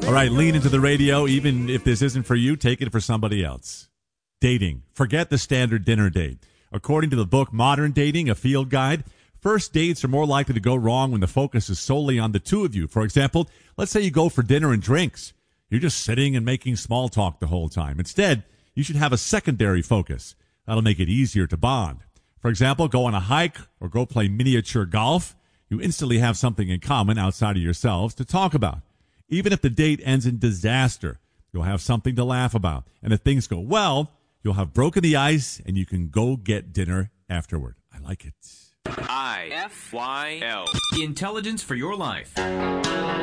All right, lean into the radio. Even if this isn't for you, take it for somebody else. Dating. Forget the standard dinner date. According to the book Modern Dating, a field guide, first dates are more likely to go wrong when the focus is solely on the two of you. For example, let's say you go for dinner and drinks. You're just sitting and making small talk the whole time. Instead, you should have a secondary focus. That'll make it easier to bond. For example, go on a hike or go play miniature golf. You instantly have something in common outside of yourselves to talk about. Even if the date ends in disaster, you'll have something to laugh about. And if things go well, you'll have broken the ice and you can go get dinner afterward. I like it. IFYL. Intelligence for your life.